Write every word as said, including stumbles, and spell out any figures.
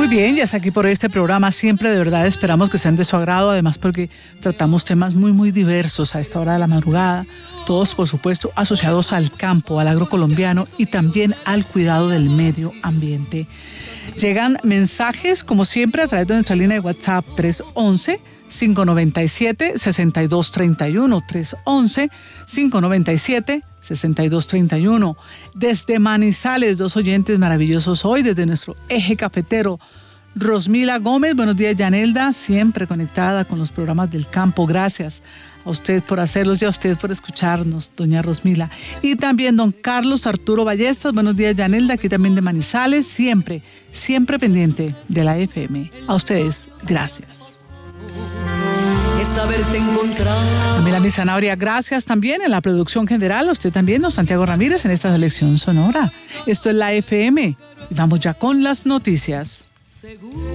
Muy bien, ya está aquí por este programa. Siempre de verdad esperamos que sean de su agrado, además porque tratamos temas muy, muy diversos a esta hora de la madrugada. Todos, por supuesto, asociados al campo, al agrocolombiano y también al cuidado del medio ambiente. Llegan mensajes, como siempre, a través de nuestra línea de WhatsApp tres once, cinco noventa y siete, sesenta y dos treinta y uno, tres once, cinco noventa y siete, sesenta y dos treinta y uno. Desde Manizales, dos oyentes maravillosos hoy, desde nuestro eje cafetero. Rosmila Gómez, buenos días, Yanelda, siempre conectada con los programas del campo. Gracias a usted por hacerlos y a usted por escucharnos, doña Rosmila. Y también don Carlos Arturo Ballestas, buenos días, Yanelda, aquí también de Manizales, siempre, siempre pendiente de la F M. A ustedes, gracias. Es haberte encontrado. A Melanie Zanabria, gracias también en la producción general. A usted también, don Santiago Ramírez, en esta selección sonora. Esto es la F M y vamos ya con las noticias.